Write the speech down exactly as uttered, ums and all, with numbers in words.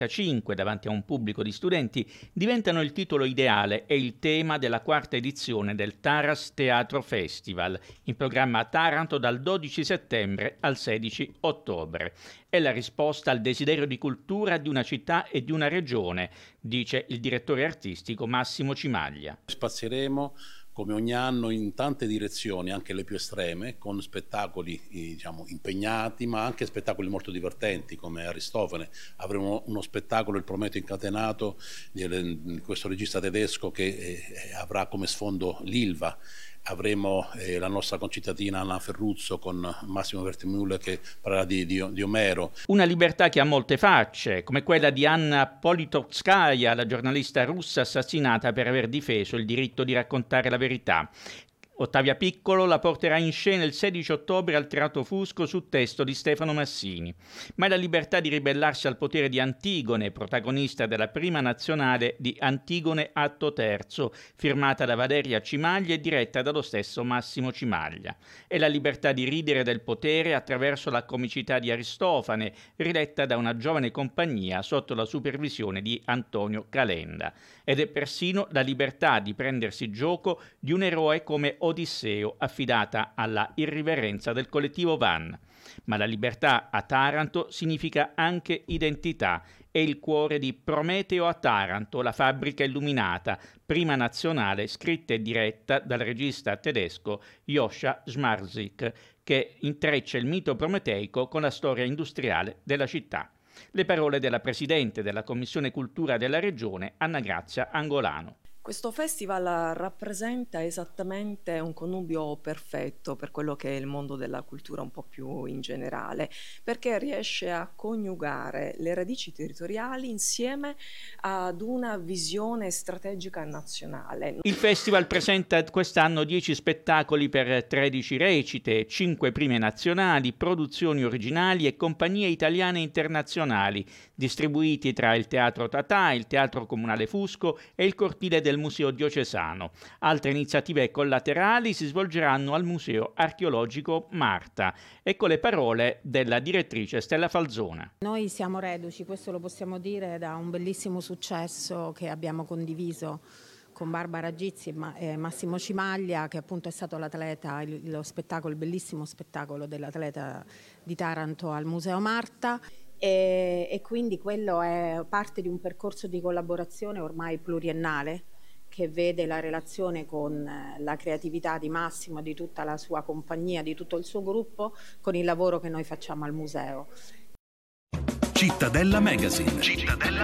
cinque davanti a un pubblico di studenti diventano il titolo ideale e il tema della quarta edizione del Taras Teatro Festival, in programma a Taranto dal dodici settembre al sedici ottobre. È la risposta al desiderio di cultura di una città e di una regione, dice il direttore artistico Massimo Cimaglia. Spazieremo come ogni anno in tante direzioni, anche le più estreme, con spettacoli diciamo, impegnati, ma anche spettacoli molto divertenti come Aristofane. Avremo uno spettacolo, Il Prometeo incatenato, di questo regista tedesco che eh, avrà come sfondo l'Ilva. Avremo eh, la nostra concittadina Anna Ferruzzo con Massimo Vertimüller che parlerà di, di, di Omero. Una libertà che ha molte facce, come quella di Anna Politkovskaya, la giornalista russa assassinata per aver difeso il diritto di raccontare la verità. Ottavia Piccolo la porterà in scena il sedici ottobre al Teatro Fusco su testo di Stefano Massini. Ma è la libertà di ribellarsi al potere di Antigone, protagonista della prima nazionale di Antigone Atto Terzo, firmata da Valeria Cimaglia e diretta dallo stesso Massimo Cimaglia. È la libertà di ridere del potere attraverso la comicità di Aristofane, riletta da una giovane compagnia sotto la supervisione di Antonio Calenda. Ed è persino la libertà di prendersi gioco di un eroe come Odisseo, affidata alla irriverenza del collettivo Van. Ma la libertà a Taranto significa anche identità. È il cuore di Prometeo a Taranto, la fabbrica illuminata, prima nazionale, scritta e diretta dal regista tedesco Joscha Szmarzyk, che intreccia il mito prometeico con la storia industriale della città. Le parole della Presidente della Commissione Cultura della Regione, Anna Grazia Angolano. Questo festival rappresenta esattamente un connubio perfetto per quello che è il mondo della cultura un po' più in generale, perché riesce a coniugare le radici territoriali insieme ad una visione strategica nazionale. Il festival presenta quest'anno dieci spettacoli per tredici recite, cinque prime nazionali, produzioni originali e compagnie italiane e internazionali, distribuiti tra il Teatro Tatà, il Teatro Comunale Fusco e il cortile del Museo Diocesano. Altre iniziative collaterali si svolgeranno al Museo Archeologico Marta. Ecco le parole della direttrice Stella Falzona. Noi siamo reduci, questo lo possiamo dire, da un bellissimo successo che abbiamo condiviso con Barbara Gizzi e Massimo Cimaglia, che appunto è stato l'atleta, lo spettacolo, il bellissimo spettacolo dell'atleta di Taranto al Museo Marta. E, e quindi quello è parte di un percorso di collaborazione ormai pluriennale che vede la relazione con la creatività di Massimo, di tutta la sua compagnia, di tutto il suo gruppo, con il lavoro che noi facciamo al museo. Cittadella Magazine. Cittadella